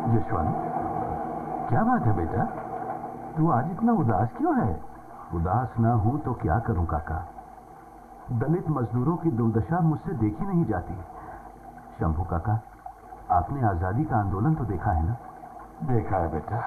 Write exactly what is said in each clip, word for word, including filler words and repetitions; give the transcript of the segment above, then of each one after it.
यशवंत, क्या बात है बेटा? तू आज इतना उदास क्यों है? उदास ना हूं तो क्या करूं काका। दलित मजदूरों की दुर्दशा मुझसे देखी नहीं जाती। शंभू काका, आपने आजादी का आंदोलन तो देखा है ना? देखा है बेटा,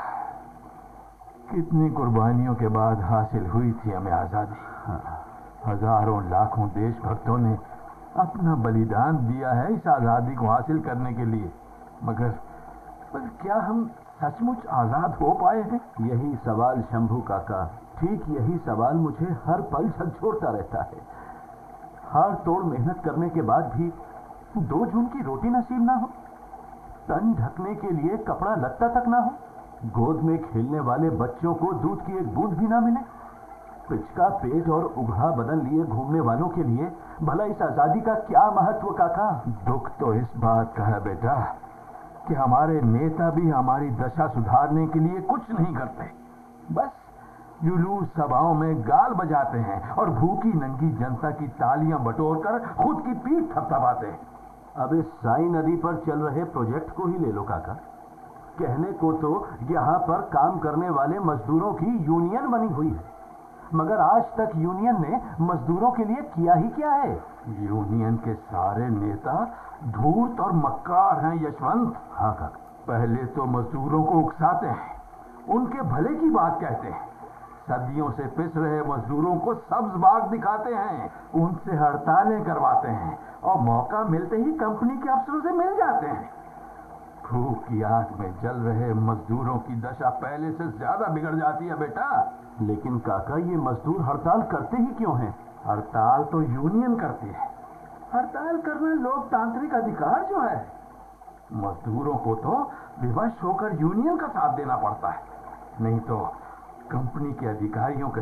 कितनी कुर्बानियों के बाद हासिल हुई थी हमें आजादी। हाँ। हजारों लाखों देशभक्तों ने अपना बलिदान दिया है इस आजादी को हासिल करने के लिए, मगर पर क्या हम सचमुच आजाद हो पाए हैं? यही सवाल शंभू काका, ठीक यही सवाल मुझे हर पल झकझोरता रहता है। हार तोड़ मेहनत करने के बाद भी दो जून की रोटी नसीब ना हो, तन ढकने के लिए कपड़ा लत्ता तक ना हो, गोद में खेलने वाले बच्चों को दूध की एक बूंद भी ना मिले, पिचका पेट और उघड़ा बदन लिए घूमने वालों के लिए भला इस आजादी का क्या महत्व काका? दुख तो इस बात का है बेटा कि हमारे नेता भी हमारी दशा सुधारने के लिए कुछ नहीं करते, बस जुलूस सभाओं में गाल बजाते हैं और भूखी नंगी जनता की तालियां बटोरकर खुद की पीठ थपथपाते हैं। अब इस साई नदी पर चल रहे प्रोजेक्ट को ही ले लो काका। कहने को तो यहाँ पर काम करने वाले मजदूरों की यूनियन बनी हुई है, मगर आज तक यूनियन ने मजदूरों के लिए किया ही क्या है? यूनियन के सारे नेता धूर्त और मक्कार हैं यशवंत। हाँ काका। पहले तो मजदूरों को उकसाते हैं, उनके भले की बात कहते हैं, सदियों से पिस रहे मजदूरों को सब्ज बाग दिखाते हैं, उनसे हड़तालें करवाते हैं और मौका मिलते ही कंपनी के अफसरों से मिल जाते हैं। भूख की आग में जल रहे मजदूरों की दशा पहले से ज्यादा बिगड़ जाती है बेटा। लेकिन काका, ये मजदूर हड़ताल करते ही क्यों हैं? हड़ताल तो यूनियन करती है। हड़ताल करना लोकतांत्रिक अधिकार जो है, मजदूरों को तो विवश होकर यूनियन का साथ देना पड़ता है, नहीं तो कंपनी के अधिकारियों के